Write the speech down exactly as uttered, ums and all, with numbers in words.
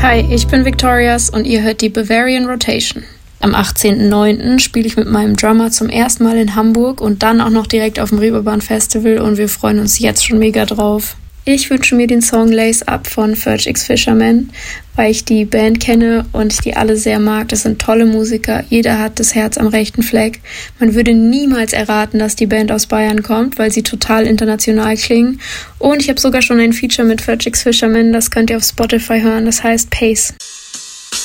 Hi, ich bin Victorious und ihr hört die Bavarian Rotation. Am achtzehnten neunten spiele ich mit meinem Drummer zum ersten Mal in Hamburg und dann auch noch direkt auf dem Reeperbahn Festival und wir freuen uns jetzt schon mega drauf. Ich wünsche mir den Song Lace Up von Ferg X Fisherman, weil ich die Band kenne und ich die alle sehr mag. Das sind tolle Musiker, jeder hat das Herz am rechten Fleck. Man würde niemals erraten, dass die Band aus Bayern kommt, weil sie total international klingen. Und ich habe sogar schon ein Feature mit Ferg X Fisherman, das könnt ihr auf Spotify hören, das heißt Pace.